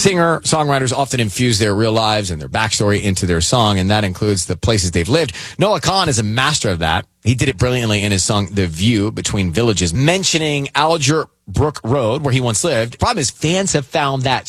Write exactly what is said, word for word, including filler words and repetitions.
Singer-songwriters often infuse their real lives and their backstory into their song, and that includes the places they've lived. Noah Kahan is a master of that. He did it brilliantly in his song The View Between Villages, mentioning Alger Brook Road, where he once lived. The problem is fans have found that